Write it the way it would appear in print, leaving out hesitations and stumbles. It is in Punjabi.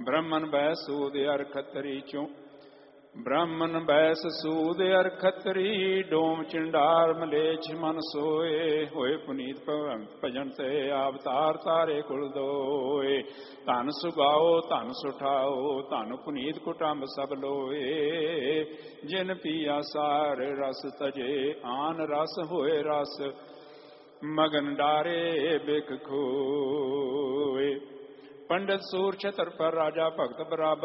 ਬ੍ਰਹਮਨ ਬੈ ਸੂਦ ਅਰ ਖੱਤਰੀ ਚੋਂ ਬ੍ਰਾਹਮਣ ਬੈਸ ਸੂਦ ਅਰ ਖੱਤਰੀ ਡੋਮ ਚਿੰਡਾਰ ਮਲੇਛ ਮਨ ਸੋਏ ਹੋਏ ਪੁਨੀਤ ਭਜਨ ਤੇ ਅਵਤਾਰ ਤਾਰੇ ਕੁਲ ਦੋਏ ਧਨ ਸੁਗਾਓ ਧਨ ਸੁਠਾਓ ਧਨ ਪੁਨੀਤ ਕੁਟੰਬ ਸਭ ਲੋਏ ਜਿਨ ਪੀਆ ਸਾਰ ਰਸ ਤਜੇ ਆਨ ਰਸ ਹੋਏ ਰਸ ਮਗਨ ਡਾਰੇ ਬਿਕ ਖੋਏ ਪੰਡਤ ਸੂਰ ਛਤਰ ਪਰ ਰਾਜਾ ਭਗਤ ਬਰਾਬਰ